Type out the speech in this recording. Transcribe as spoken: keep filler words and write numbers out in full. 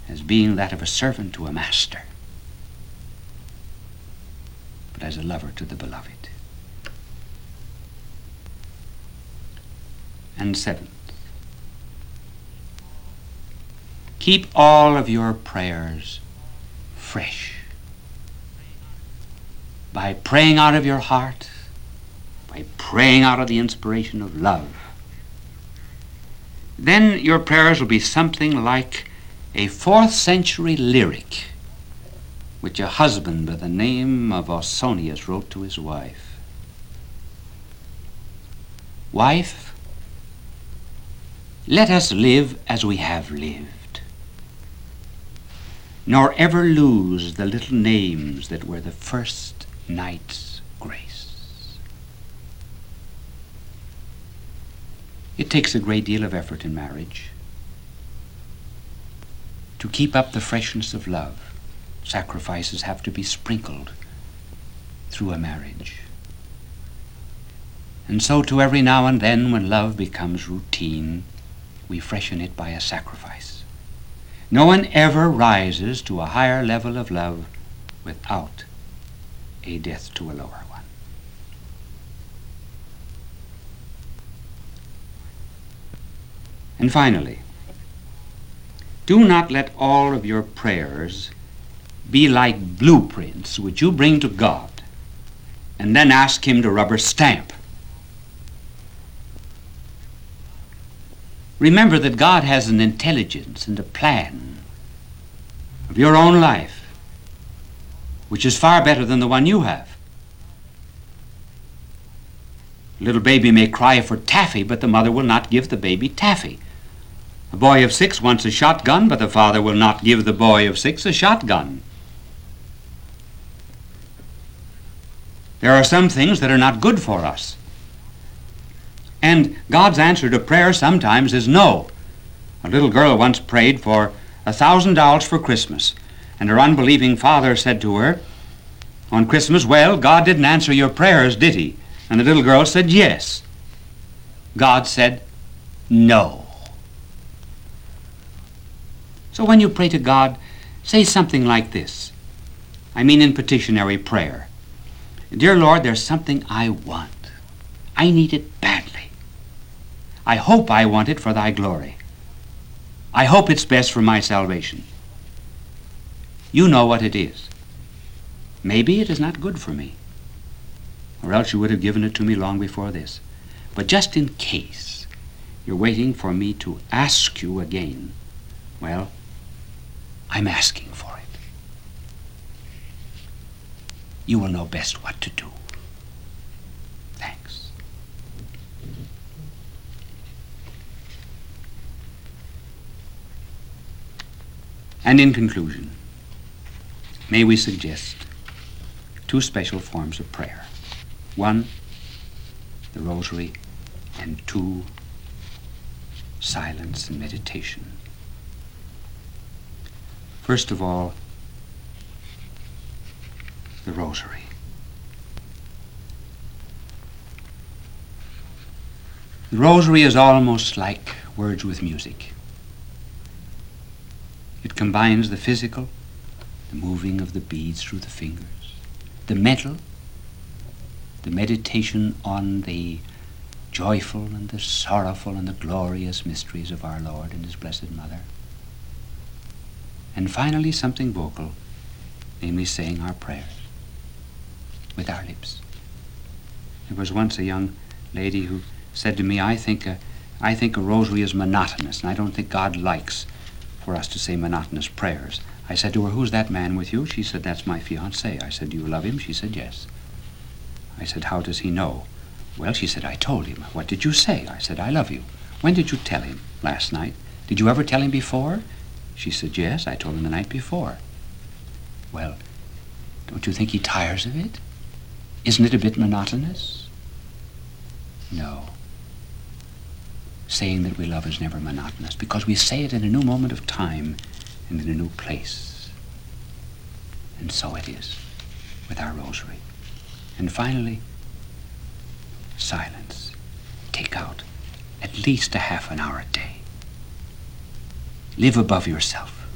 as being that of a servant to a master, but as a lover to the beloved. And seventh, keep all of your prayers fresh by praying out of your heart, by praying out of the inspiration of love. Then your prayers will be something like a fourth century lyric which a husband by the name of Ausonius wrote to his wife. Wife, let us live as we have lived, nor ever lose the little names that were the first night's grace. It takes a great deal of effort in marriage to keep up the freshness of love. Sacrifices have to be sprinkled through a marriage. And so to every now and then, when love becomes routine, we freshen it by a sacrifice. No one ever rises to a higher level of love without a death to a lower one. And finally, do not let all of your prayers be like blueprints which you bring to God and then ask him to rubber stamp. Remember that God has an intelligence and a plan of your own life which is far better than the one you have. A little baby may cry for taffy, but the mother will not give the baby taffy. A boy of six wants a shotgun, but the father will not give the boy of six a shotgun. There are some things that are not good for us. And God's answer to prayer sometimes is no. A little girl once prayed for a thousand dollars for Christmas, and her unbelieving father said to her on Christmas, well, God didn't answer your prayers, did he? And the little girl said, yes. God said, no. So when you pray to God, say something like this. I mean in petitionary prayer. Dear Lord, there's something I want. I need it badly. I hope I want it for thy glory. I hope it's best for my salvation. You know what it is. Maybe it is not good for me, or else you would have given it to me long before this. But just in case you're waiting for me to ask you again, well, I'm asking for it. You will know best what to do. Thanks. And in conclusion, may we suggest two special forms of prayer. One, the rosary, and two, silence and meditation. First of all, the rosary. The rosary is almost like words with music. It combines the physical, the moving of the beads through the fingers, the mental, the meditation on the joyful and the sorrowful and the glorious mysteries of our Lord and his Blessed Mother. And finally, something vocal, namely saying our prayers with our lips. There was once a young lady who said to me, I think a, I think a rosary is monotonous, and I don't think God likes for us to say monotonous prayers. I said to her, who's that man with you? She said, that's my fiancé. I said, do you love him? She said, yes. I said, how does he know? Well, she said, I told him. What did you say? I said, I love you. When did you tell him? Last night. Did you ever tell him before? She said, yes, I told him the night before. Well, don't you think he tires of it? Isn't it a bit monotonous? No. Saying that we love is never monotonous, because we say it in a new moment of time and in a new place. And so it is with our rosary. And finally, silence. Take out at least a half an hour a day. Live above yourself.